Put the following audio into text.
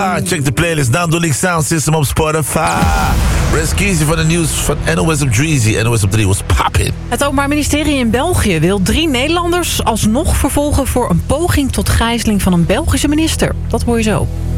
Check de playlist Downloading Sound System op Spotify. Reskeezy van de nieuws van NOS op Dreezy. NOS op 3 was poppin'. Het Openbaar Ministerie in België wil 3 Nederlanders alsnog vervolgen voor een poging tot gijzeling van een Belgische minister. Dat hoor je zo.